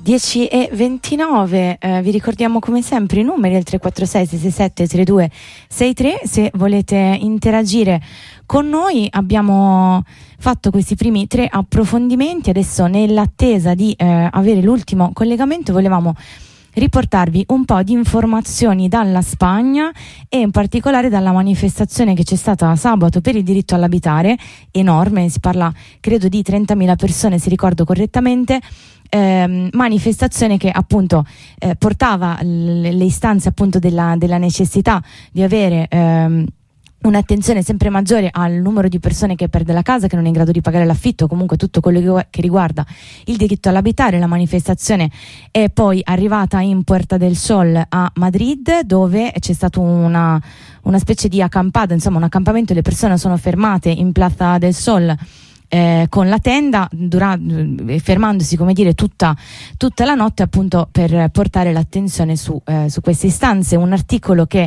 10:29, vi ricordiamo come sempre i numeri al 346 667 3263 se volete interagire con noi. Abbiamo fatto questi primi 3 approfondimenti, adesso nell'attesa di avere l'ultimo collegamento volevamo riportarvi un po' di informazioni dalla Spagna e in particolare dalla manifestazione che c'è stata sabato per il diritto all'abitare, enorme, si parla credo di 30.000 persone se ricordo correttamente. Manifestazione che appunto portava le istanze appunto della necessità di avere un'attenzione sempre maggiore al numero di persone che perde la casa, che non è in grado di pagare l'affitto, comunque tutto quello che riguarda il diritto all'abitare. La manifestazione è poi arrivata in Puerta del Sol a Madrid, dove c'è stato una specie di accampata, insomma un accampamento, le persone sono fermate in Plaza del Sol con la tenda, fermandosi come dire tutta la notte appunto per portare l'attenzione su queste istanze. Un articolo che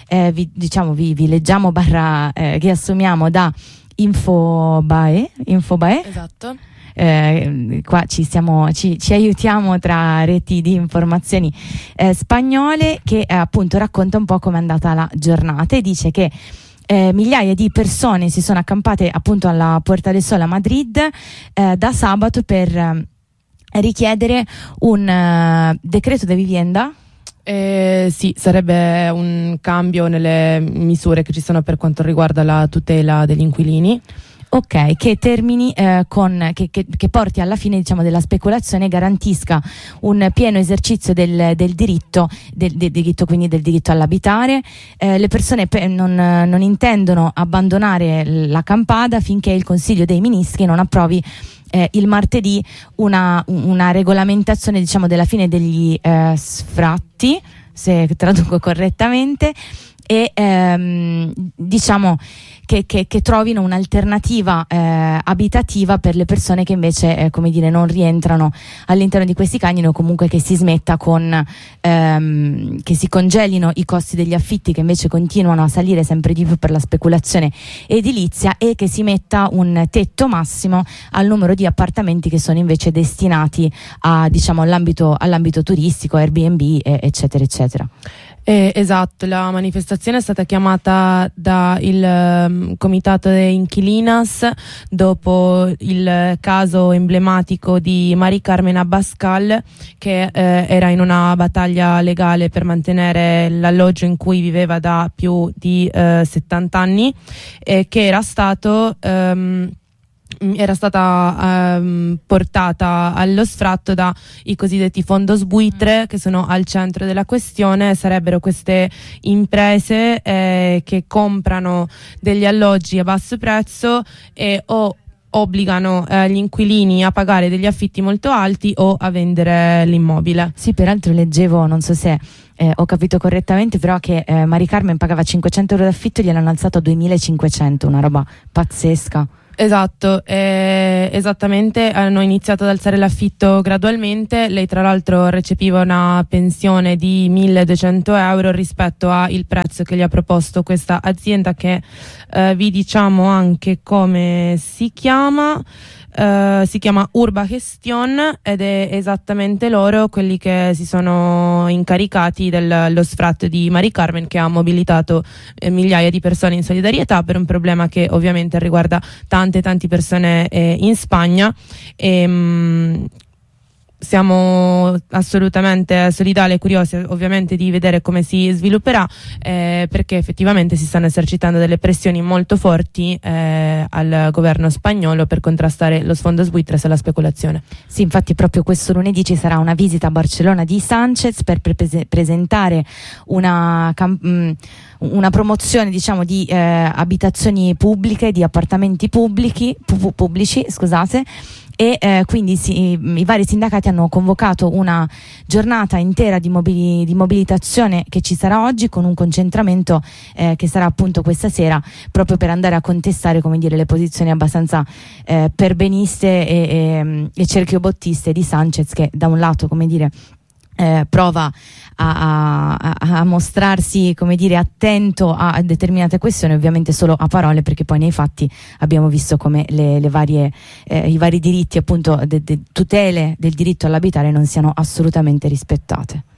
vi leggiamo che assumiamo da Infobae. Esatto. Qua ci aiutiamo tra reti di informazioni spagnole, che appunto racconta un po' come è andata la giornata e dice che migliaia di persone si sono accampate appunto alla Puerta del Sol a Madrid da sabato per richiedere un decreto de vivienda. Sì, sarebbe un cambio nelle misure che ci sono per quanto riguarda la tutela degli inquilini. Ok, che termini che porti alla fine diciamo della speculazione e garantisca un pieno esercizio del diritto quindi del diritto all'abitare. Le persone non intendono abbandonare la campata finché il Consiglio dei Ministri non approvi il martedì una regolamentazione diciamo della fine degli sfratti, se traduco correttamente, e diciamo che trovino un'alternativa abitativa per le persone che invece come dire non rientrano all'interno di questi canoni, o comunque che si smetta che si congelino i costi degli affitti che invece continuano a salire sempre di più per la speculazione edilizia, e che si metta un tetto massimo al numero di appartamenti che sono invece destinati a diciamo all'ambito turistico, Airbnb eccetera eccetera. Esatto, la manifestazione è stata chiamata da il Comitato de Inquilinas dopo il caso emblematico di Mari Carmen Abascal, che era in una battaglia legale per mantenere l'alloggio in cui viveva da più di 70 anni, che era stata portata allo sfratto dai cosiddetti fondos buitre, che sono al centro della questione. Sarebbero queste imprese che comprano degli alloggi a basso prezzo e o obbligano gli inquilini a pagare degli affitti molto alti o a vendere l'immobile. Sì, peraltro leggevo, non so se ho capito correttamente, però che Mari Carmen pagava 500 euro d'affitto e gliel'hanno alzato a 2.500, una roba pazzesca. Esatto, esattamente, hanno iniziato ad alzare l'affitto gradualmente. Lei tra l'altro recepiva una pensione di 1.200 euro rispetto al prezzo che gli ha proposto questa azienda, che vi diciamo anche come si chiama. Si chiama Urba Gestion, ed è esattamente loro quelli che si sono incaricati dello sfratto di Mari Carmen, che ha mobilitato migliaia di persone in solidarietà per un problema che ovviamente riguarda tante persone in Spagna. Siamo assolutamente solidali e curiosi ovviamente di vedere come si svilupperà, perché effettivamente si stanno esercitando delle pressioni molto forti al governo spagnolo per contrastare lo sfondos buitres e la speculazione. Sì, infatti proprio questo lunedì ci sarà una visita a Barcellona di Sánchez per presentare una promozione diciamo di abitazioni pubbliche, di appartamenti pubblici, scusate. E quindi i vari sindacati hanno convocato una giornata intera di mobilitazione che ci sarà oggi, con un concentramento che sarà appunto questa sera, proprio per andare a contestare come dire le posizioni abbastanza perbeniste e cerchiobottiste di Sánchez, che da un lato come dire prova a mostrarsi, come dire, attento a determinate questioni, ovviamente solo a parole, perché poi nei fatti abbiamo visto come i vari diritti, appunto, tutele del diritto all'abitare non siano assolutamente rispettate.